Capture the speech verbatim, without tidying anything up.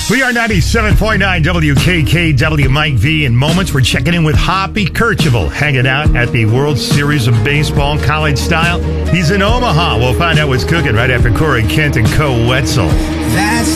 We are ninety-seven point nine W K K W. Mike V. In moments, we're checking in with Hoppy Kercheval, hanging out at the World Series of Baseball college style. He's in Omaha. We'll find out what's cooking right after Corey Kent and Co. Wetzel. That's